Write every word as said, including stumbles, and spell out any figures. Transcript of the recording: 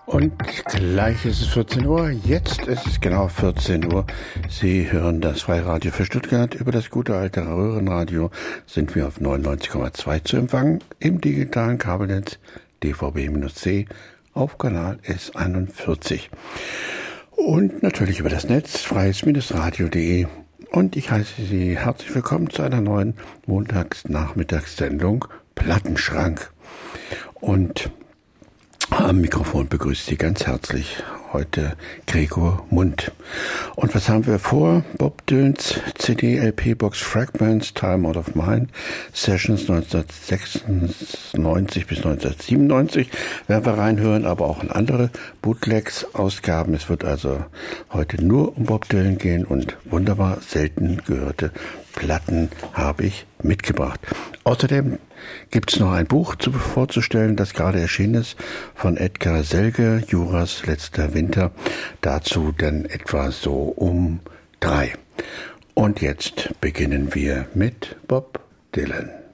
Und gleich ist es vierzehn Uhr, jetzt ist es genau vierzehn Uhr. Sie hören das Freiradio für Stuttgart. Über das gute alte Röhrenradio sind wir auf neunundneunzig Komma zwei zu empfangen, im digitalen Kabelnetz D V B C auf Kanal S einundvierzig. Und natürlich über das Netz freies radio punkt de. Und ich heiße Sie herzlich willkommen zu einer neuen Montagsnachmittagssendung Plattenschrank. Und am Mikrofon begrüßt Sie ganz herzlich heute Gregor Mund. Und was haben wir vor? Bob Dylans C D L P-Box Fragments, Time Out of Mind, Sessions neunzehnhundertsechsundneunzig bis neunzehnhundertsiebenundneunzig werden wir reinhören, aber auch in andere Bootlegs-Ausgaben. Es wird also heute nur um Bob Dylan gehen und wunderbar selten gehörte Platten habe ich mitgebracht. Außerdem gibt es noch ein Buch zu, vorzustellen, das gerade erschienen ist, von Edgar Selge, Juras letzter Winter. Dazu dann etwa so um drei. Und jetzt beginnen wir mit Bob Dylan.